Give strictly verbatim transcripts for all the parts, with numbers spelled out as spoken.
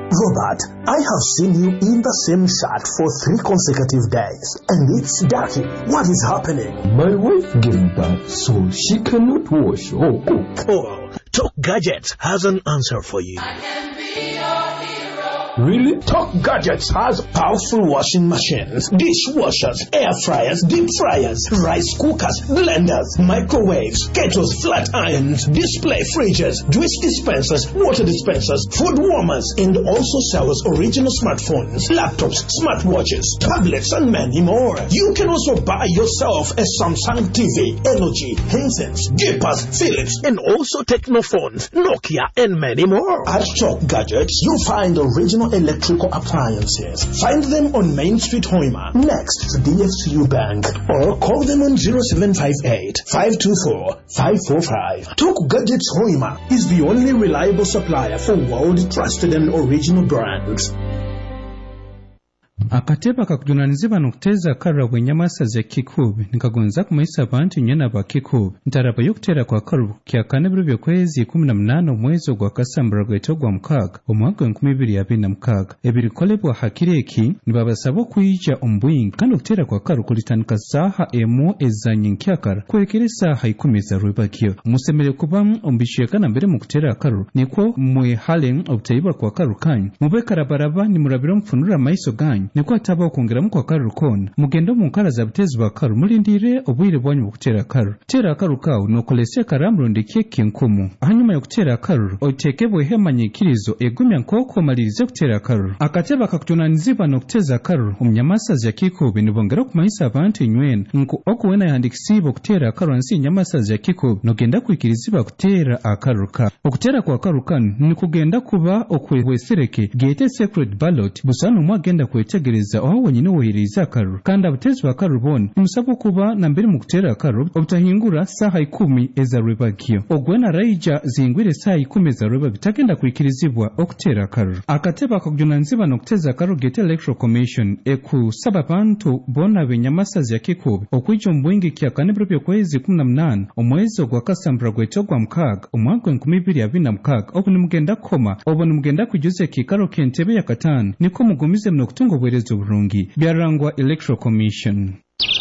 Robert, I have seen you in the same shirt for three consecutive days, and it's dirty. What is happening? My wife gave birth, so she cannot wash or cook. Oh, Talk Gadgets has an answer for you. I can be your hero. Really? Talk Gadgets has powerful washing machines, dishwashers, air fryers, deep fryers, rice cookers, blenders, microwaves, kettles, flat irons, display fridges, juice dispensers, water dispensers, food warmers, and also sells original smartphones, laptops, smartwatches, tablets, and many more. You can also buy yourself a Samsung T V, L G, Hisense, Jeepers, Philips, and also Technophones, Nokia, and many more. At Talk Gadgets, you'll find original electrical appliances. Find them on Main Street, Hoima, next to D F C U Bank, or call them on zero seven five eight, five two four, five four five. Talk Gadgets Hoima is the only reliable supplier for world-trusted and original brands. Akateba kakujunaniziba nokuteza karra bwenyamasa ze kikubi nikagonza kumaisa abantu nyena ba kikubi ntaraba yokutera kwa karu kya kane biro kwezi kumi na munane omwezi gwa Kasambura gwetogwa mukaga omwaka wa nkumi ibiri abiri na mukaga ebirikolebwa hakireki nibabasaba kuyija ombwingi kandi okutera kwa karu kulitanika saha emu ezanye nkyakara kwekere saha ikumi za rwebakyo musemere kuba ombisheka na mbere mu kutera karu niko mwe halen obutayiba kwa karu kanyu mube karabaraba ni murabiro mfunura maiso ganyu niko ataba okongeramu kwa karu kona mugendo mu nkara za butezi ba karu mulindire obwire bwanyu bukutera karu tera karu kawo nokolese karamuro ndike kinkumu hanyuma yo kutera karu otekebwe hemanyikirizo egumya nkoko malirize kutera karu akateba kakutunaniziba nokuteza karu omnyamasa za kikubi nibongera kumaisa abantu nywena nko okuwena yandikisibo kutera karu ansi nyamasa za kikubi nogenda kwikiriziba kutera akaru ka okutera kwa karu kanu nikugenda kuba okwehwesereke gete secret ballot busanu mwagenda kwetegereza aho wenyine wohiriza karu kandi abutezi ba karu bona nimusaba kuba na mbere mu kutera karu obutahingura saha ikumi eza rwebagyo ogwena raija zingwire saha ikumi eza rwebagyo bitagenda kwikirizibwa okutera karu akateba kakujunanziba nokuteza karu gete electoral commission ekusaba abantu bona benyamasa za kikubi okwijo mbwingi kya kane biro kwezi kumi na munane omwezi gwa Kasambura gwetogwa mukaga omwaka wa nkumi ibiri abiri na mukaga obu nimugenda koma obu nimugenda kujuze kikaro kentebe ya katanu niko mugumize mno kutunga obwerezo burungi byarangwa electoral commission.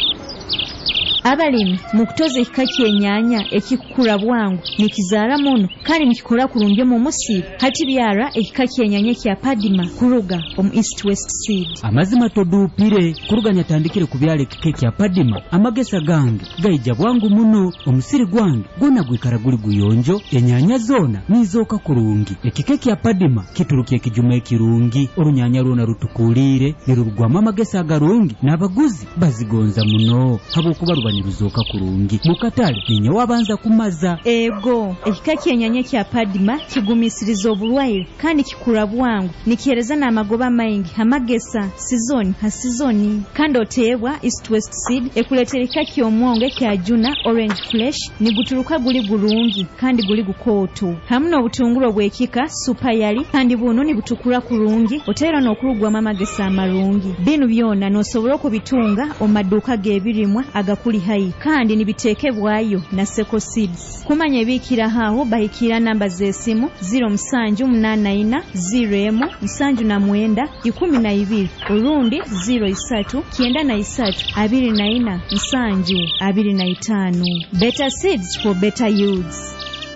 Abalimi mukutoza ekika kyennyanja ekikula bwangu nikizaala muno kandi mukikola kulungi mu musiiru hati byara ekika kyennyanja kya Padima kuruga omu East West Seed. Amazima toduupire kuruganya tandikire ku byala ekika kya Padima amagesa gange gayija bwangu muno omusiri gwange gwona gwikara guli guyonjo ennyanja zoona nizooka kulungi ekika kya Padima kiturukiye ekijuma ekirungi olunyanya lwona rutukuulire nirurugwamu amagesa agalungi n'abaguzi bazigonza muno habwokuba niruzoka kurungi mukatale ninye wabanza kumaza ego ekika kyennyanja kya Padima kigumisiriza obulwaire kandi kikula bwangu nikihereza n'amagoba maingi amagesa sizoni ha sizoni kandi oteebwa East West Seed ekuletera ekika ky'omwonge kya Juna Orange Flesh niguturuka guli gulungi kandi guli gukooto hamu n'obutungulu bw'ekika Super Yali kandi buno nibutukula kurungi oteera n'okulugwamu amagesa amalungi binu byonna n'osobola okubitunga omaduuka g'ebirimwa agakuli hai kandi nibitekebwayo na Seko Seeds. Kumanya ebikira hawo bahikira namba z'esimu zero seven eight nine zero seven nine ikumi na ibiri orundi zero three nine three two nine seven two five. Better seeds for better yields.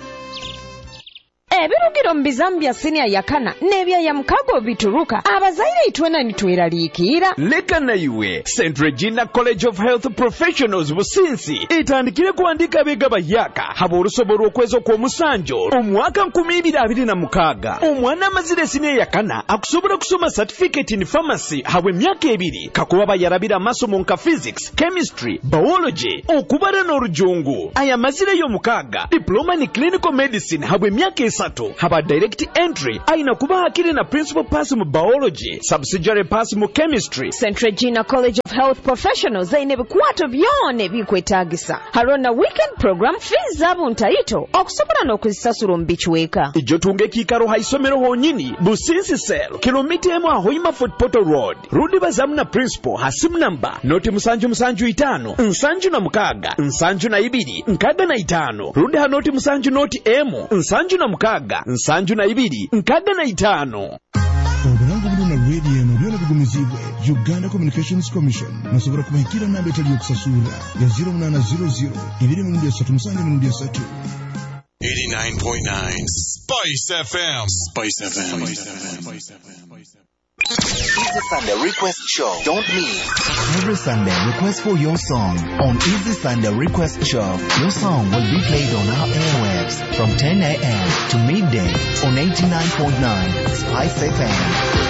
Ebirugiro mbizambia senior yakana nebya ya mukago bituruka abazaire itwena nitweraliikira leka na iwe Saint Regina College of Health Professionals businsi itandikire kuandika bega bayaka habo urusoboro okwezo kwa musanjo omwaka nkumi ibiri abiri na mukaga omwana amazire senior yakana akusobora kusoma certificate in pharmacy habwe myaka ebiri kakuba bayarabira amasomo nka physics chemistry biology okubara n'orujungu aya mazire yo mukaga diploma in clinical medicine habwe myaka esatu haba direct entry aina kuba hakiri na principal pass mu biology subsidiary pass mu chemistry. Saint Regina College of Health Professionals aine bikwato byone bikwetagisa harona weekend program fees zabo ntaito okusobora n'okuzisasura mbichweka ijo tunge kikaro haisomero honyini businsi cell kilomita emu ahoima Fort Portal Road rudi bazamu na principal hasimu namba noti musanju musanju itano nsanju na mukaga nsanju na ibiri nkaga na itano rudi hanoti musanju noti emu nsanju na mukaga nsanju na ibiri nkaga na itano. redi eno byona bigumizibwe Uganda Communications Commission musobola kumanyikira namba etali okusasula ya zero munana zero zero ibiri mu ndesatu musange mu ndesatu. eighty-nine point nine Spice F M. Spice F M. Spice F M. Easy Sunday Request Show. Don't miss. Every Sunday, request for your song. On Easy Sunday Request Show, your song will be played on our airwaves from ten a.m. to midday on eighty-nine point nine Spice F M.